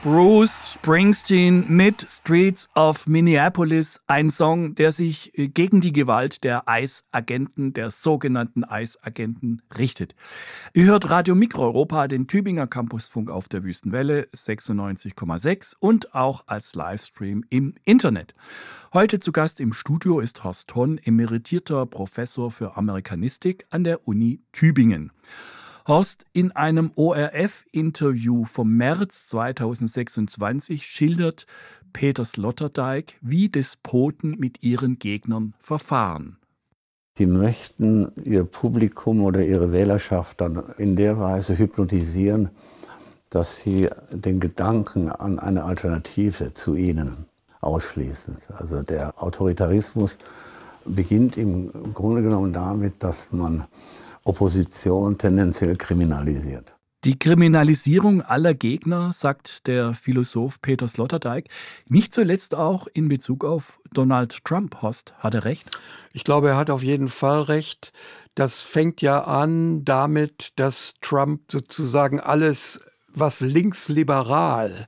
Bruce Springsteen mit Streets of Minneapolis, ein Song, der sich gegen die Gewalt der ICE-Agenten, der sogenannten ICE-Agenten, richtet. Ihr hört Radio Mikroeuropa, den Tübinger Campusfunk auf der Wüstenwelle 96,6 und auch als Livestream im Internet. Heute zu Gast im Studio ist Horst Honn, emeritierter Professor für Amerikanistik an der Uni Tübingen. Horst, in einem ORF-Interview vom März 2026 schildert Peter Sloterdijk, wie Despoten mit ihren Gegnern verfahren. Sie möchten ihr Publikum oder ihre Wählerschaft dann in der Weise hypnotisieren, dass sie den Gedanken an eine Alternative zu ihnen ausschließen. Also der Autoritarismus beginnt im Grunde genommen damit, dass man Opposition tendenziell kriminalisiert. Die Kriminalisierung aller Gegner, sagt der Philosoph Peter Sloterdijk, nicht zuletzt auch in Bezug auf Donald Trump. Horst, hat er recht? Ich glaube, er hat auf jeden Fall recht. Das fängt ja an damit, dass Trump sozusagen alles, was linksliberal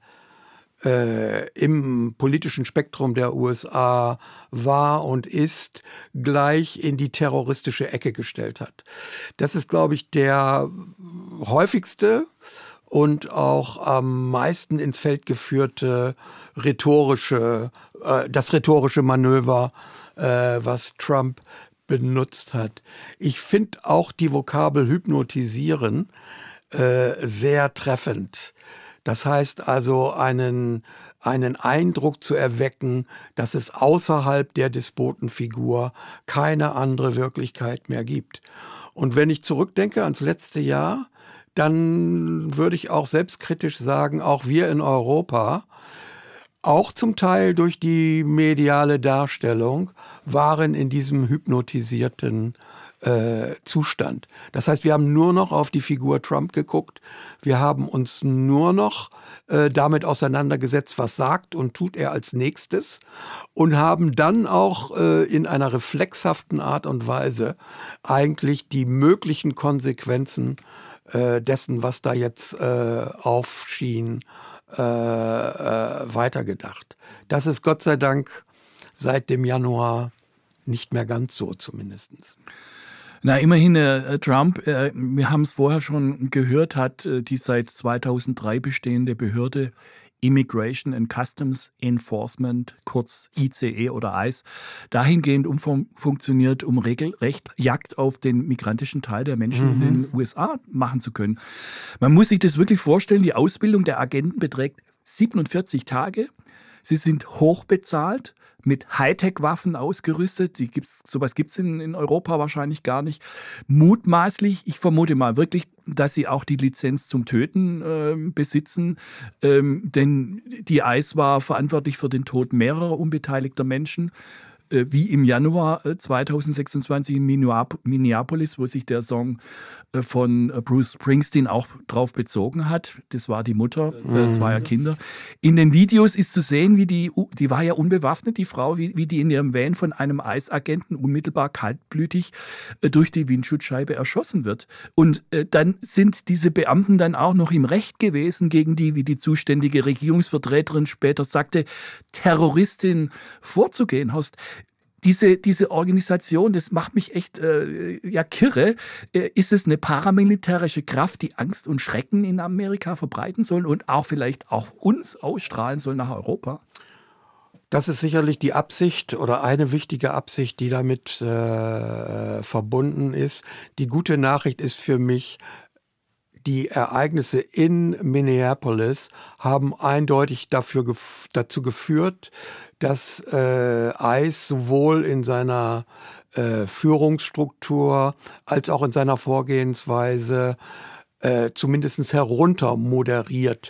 im politischen Spektrum der USA war und ist, gleich in die terroristische Ecke gestellt hat. Das ist, glaube ich, der häufigste und auch am meisten ins Feld geführte das rhetorische Manöver, was Trump benutzt hat. Ich finde auch die Vokabel hypnotisieren sehr treffend. Das heißt also, einen Eindruck zu erwecken, dass es außerhalb der Despotenfigur keine andere Wirklichkeit mehr gibt. Und wenn ich zurückdenke ans letzte Jahr, dann würde ich auch selbstkritisch sagen, auch wir in Europa, auch zum Teil durch die mediale Darstellung, waren in diesem hypnotisierten Zustand. Das heißt, wir haben nur noch auf die Figur Trump geguckt. Wir haben uns nur noch damit auseinandergesetzt, was sagt und tut er als nächstes, und haben dann auch in einer reflexhaften Art und Weise eigentlich die möglichen Konsequenzen dessen, was da jetzt aufschien, weitergedacht. Das ist Gott sei Dank seit dem Januar nicht mehr ganz so zumindest. Na, immerhin, Trump, wir haben es vorher schon gehört, hat die seit 2003 bestehende Behörde Immigration and Customs Enforcement, kurz ICE oder ICE, dahingehend umfunktioniert, um regelrecht Jagd auf den migrantischen Teil der Menschen in den USA machen zu können. Man muss sich das wirklich vorstellen, die Ausbildung der Agenten beträgt 47 Tage. Sie sind hochbezahlt, mit Hightech-Waffen ausgerüstet. Sowas gibt es in Europa wahrscheinlich gar nicht. Mutmaßlich, ich vermute mal wirklich, dass sie auch die Lizenz zum Töten besitzen. Denn die ICE war verantwortlich für den Tod mehrerer unbeteiligter Menschen. Wie im Januar 2026 in Minneapolis, wo sich der Song von Bruce Springsteen auch drauf bezogen hat. Das war die Mutter zweier Kinder. In den Videos ist zu sehen, wie die war ja unbewaffnet, die Frau, wie die in ihrem Van von einem ICE-Agenten unmittelbar kaltblütig durch die Windschutzscheibe erschossen wird. Und dann sind diese Beamten dann auch noch im Recht gewesen gegen die, wie die zuständige Regierungsvertreterin später sagte, Terroristin vorzugehen. Horst, diese Organisation, das macht mich echt kirre. Ist es eine paramilitärische Kraft, die Angst und Schrecken in Amerika verbreiten soll und auch vielleicht auch uns ausstrahlen soll nach Europa? Das ist sicherlich die Absicht oder eine wichtige Absicht, die damit verbunden ist. Die gute Nachricht ist für mich, die Ereignisse in Minneapolis haben eindeutig dazu geführt, dass ICE sowohl in seiner Führungsstruktur als auch in seiner Vorgehensweise zumindest heruntermoderiert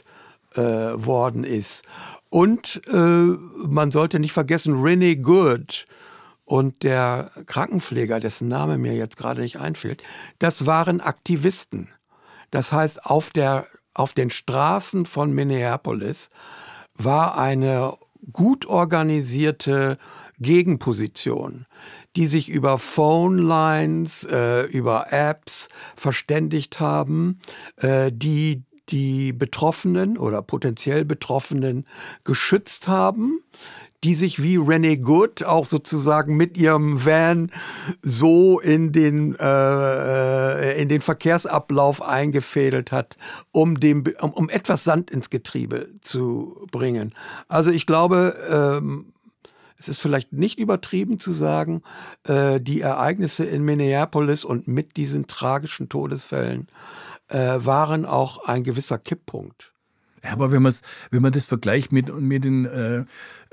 worden ist. Und man sollte nicht vergessen, Renee Good und der Krankenpfleger, dessen Name mir jetzt gerade nicht einfällt, das waren Aktivisten. Das heißt, auf den Straßen von Minneapolis war eine gut organisierte Gegenposition, die sich über Phone-Lines, über Apps verständigt haben, die die Betroffenen oder potenziell Betroffenen geschützt haben, die sich wie Renee Good auch sozusagen mit ihrem Van so in den Verkehrsablauf eingefädelt hat, um etwas Sand ins Getriebe zu bringen. Also ich glaube, es ist vielleicht nicht übertrieben zu sagen, die Ereignisse in Minneapolis und mit diesen tragischen Todesfällen waren auch ein gewisser Kipppunkt. Ja, aber wenn man das vergleicht mit den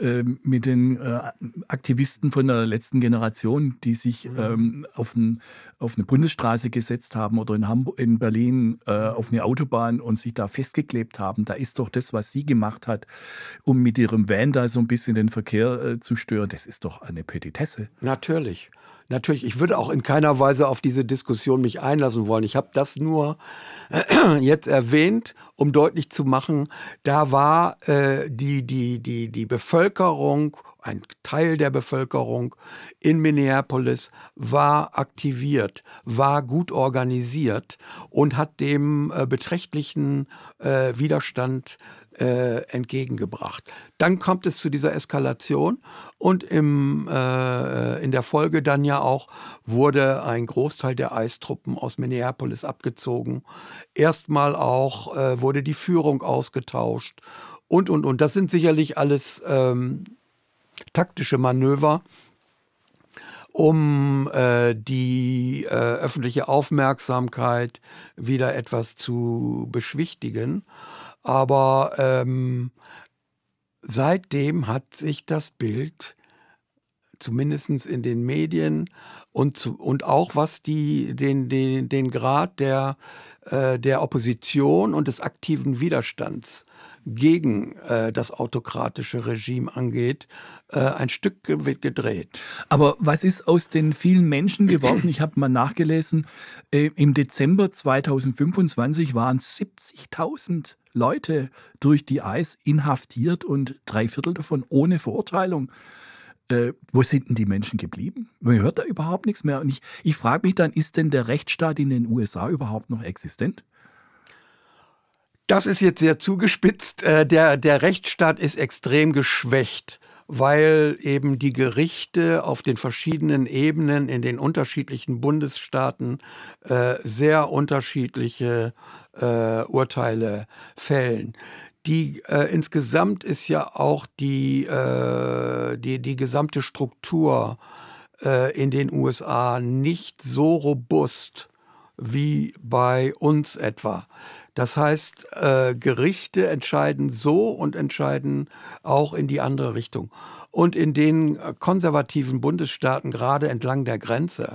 Aktivisten von der letzten Generation, die sich auf eine Bundesstraße gesetzt haben oder in Berlin auf eine Autobahn und sich da festgeklebt haben, da ist doch das, was sie gemacht hat, um mit ihrem Van da so ein bisschen den Verkehr zu stören, das ist doch eine Petitesse. Natürlich. Ich würde auch in keiner Weise auf diese Diskussion mich einlassen wollen. Ich habe das nur jetzt erwähnt, um deutlich zu machen, da war die Bevölkerung, ein Teil der Bevölkerung in Minneapolis war aktiviert, war gut organisiert und hat dem beträchtlichen Widerstand entgegengebracht. Dann kommt es zu dieser Eskalation und in der Folge dann ja auch wurde ein Großteil der ICE-Truppen aus Minneapolis abgezogen. Erstmal auch wurde die Führung ausgetauscht und. Das sind sicherlich alles taktische Manöver, um die öffentliche Aufmerksamkeit wieder etwas zu beschwichtigen. Aber seitdem hat sich das Bild, zumindest in den Medien und auch was den Grad der Opposition und des aktiven Widerstands gegen das autokratische Regime angeht, ein Stück gedreht. Aber was ist aus den vielen Menschen geworden? Ich habe mal nachgelesen, im Dezember 2025 waren 70.000 Leute durch die ICE inhaftiert und 3/4 davon ohne Verurteilung. Wo sind denn die Menschen geblieben? Man hört da überhaupt nichts mehr. Und ich frage mich dann, ist denn der Rechtsstaat in den USA überhaupt noch existent? Das ist jetzt sehr zugespitzt. Der Rechtsstaat ist extrem geschwächt, weil eben die Gerichte auf den verschiedenen Ebenen in den unterschiedlichen Bundesstaaten sehr unterschiedliche Urteile fällen. Insgesamt ist ja auch die gesamte Struktur in den USA nicht so robust wie bei uns etwa. Das heißt, Gerichte entscheiden so und entscheiden auch in die andere Richtung. Und in den konservativen Bundesstaaten, gerade entlang der Grenze,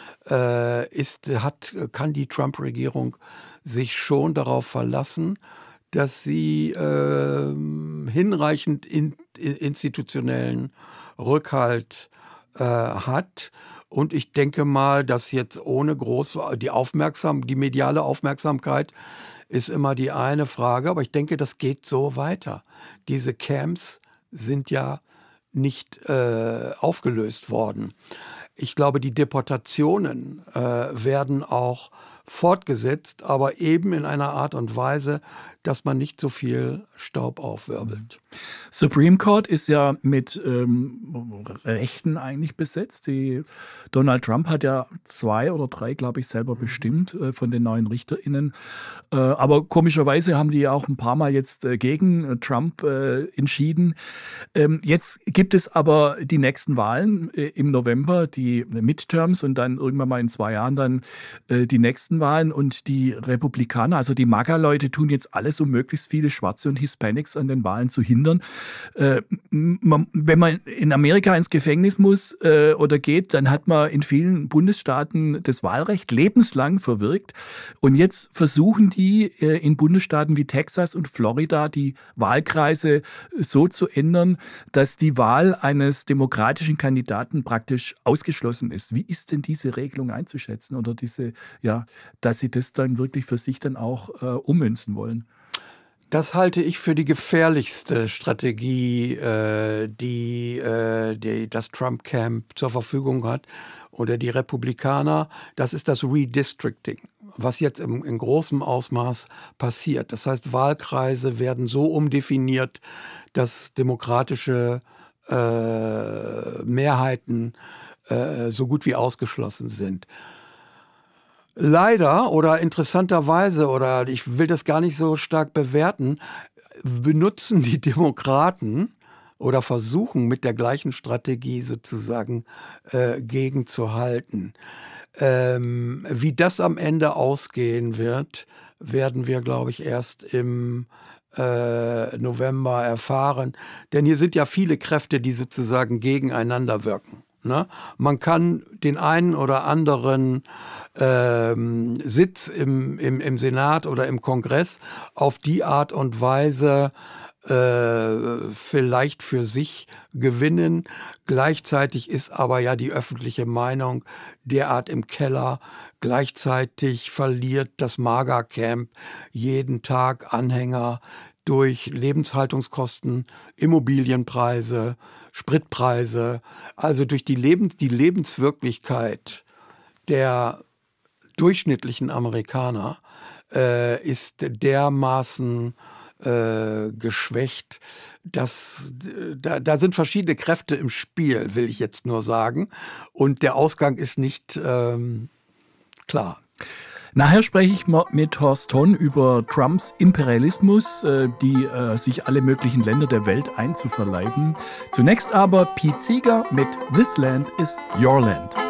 kann die Trump-Regierung sich schon darauf verlassen, dass sie hinreichend institutionellen Rückhalt hat. Und ich denke mal, dass jetzt ohne die mediale Aufmerksamkeit ist immer die eine Frage, aber ich denke, das geht so weiter. Diese Camps sind ja nicht aufgelöst worden. Ich glaube, die Deportationen werden auch fortgesetzt, aber eben in einer Art und Weise, dass man nicht so viel Staub aufwirbelt. Supreme Court ist ja mit Rechten eigentlich besetzt. Donald Trump hat ja 2 oder 3, glaube ich, selber bestimmt von den neuen RichterInnen. Aber komischerweise haben die ja auch ein paar Mal jetzt gegen Trump entschieden. Jetzt gibt es aber die nächsten Wahlen im November, die Midterms und dann irgendwann mal in 2 Jahren dann die nächsten Wahlen. Und die Republikaner, also die MAGA-Leute, tun jetzt alles, um möglichst viele Schwarze und Hispanics an den Wahlen zu hindern. Wenn man in Amerika ins Gefängnis muss oder geht, dann hat man in vielen Bundesstaaten das Wahlrecht lebenslang verwirkt. Und jetzt versuchen die in Bundesstaaten wie Texas und Florida die Wahlkreise so zu ändern, dass die Wahl eines demokratischen Kandidaten praktisch ausgeschlossen ist. Wie ist denn diese Regelung einzuschätzen oder dass sie das dann wirklich für sich dann auch ummünzen wollen? Das halte ich für die gefährlichste Strategie, die das Trump-Camp zur Verfügung hat oder die Republikaner. Das ist das Redistricting. was jetzt in großem Ausmaß passiert. Das heißt, Wahlkreise werden so umdefiniert, dass demokratische Mehrheiten so gut wie ausgeschlossen sind. Leider oder interessanterweise, oder ich will das gar nicht so stark bewerten, benutzen die Demokraten oder versuchen mit der gleichen Strategie sozusagen gegenzuhalten. Wie das am Ende ausgehen wird, werden wir, glaube ich, erst im November erfahren. Denn hier sind ja viele Kräfte, die sozusagen gegeneinander wirken. Ne? Man kann den einen oder anderen Sitz im Senat oder im Kongress auf die Art und Weise vielleicht für sich gewinnen. Gleichzeitig ist aber ja die öffentliche Meinung derart im Keller. Gleichzeitig verliert das MAGA-Camp jeden Tag Anhänger durch Lebenshaltungskosten, Immobilienpreise, Spritpreise, also durch die Lebenswirklichkeit der durchschnittlichen Amerikaner ist dermaßen geschwächt, dass da sind verschiedene Kräfte im Spiel, will ich jetzt nur sagen. Und der Ausgang ist nicht klar. Nachher spreche ich mit Horst Thon über Trumps Imperialismus, die sich alle möglichen Länder der Welt einzuverleiben. Zunächst aber Pete Seeger mit This Land is Your Land.